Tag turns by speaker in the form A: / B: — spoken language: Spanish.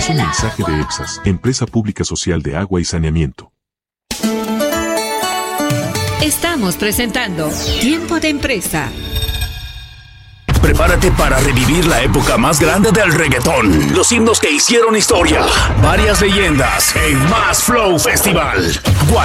A: es un mensaje de EPSAS, Empresa Pública Social de Agua y Saneamiento.
B: Estamos presentando Tiempo de Empresa.
C: Prepárate para revivir la época más grande del reggaetón. Los himnos que hicieron historia. Varias leyendas en Más Flow Festival.